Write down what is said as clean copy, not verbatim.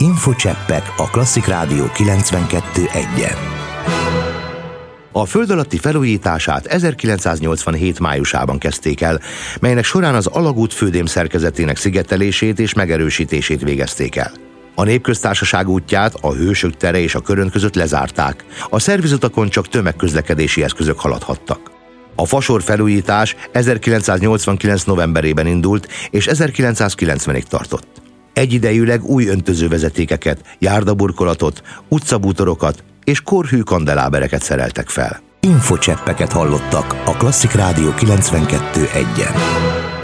Infocseppek a Klasszik Rádió 92.1-en. A föld alatti felújítását 1987 májusában kezdték el, melynek során az alagút fődém szerkezetének szigetelését és megerősítését végezték el. A Népköztársaság útját a Hősök tere és a Körönd között lezárták, a szervizutakon csak tömegközlekedési eszközök haladhattak. A fasor felújítás 1989. novemberében indult és 1990-ig tartott. Egyidejűleg új öntözővezetékeket, járdaburkolatot, utcabútorokat és korhű kandelábereket szereltek fel. Infocseppeket hallottak a Klasszik Rádió 92.1-en.